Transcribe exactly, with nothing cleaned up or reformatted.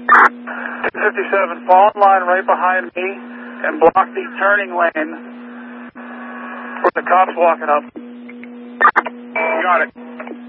two fifty-seven, fall in line right behind me and block the turning lane where the cop's walking up. Got it.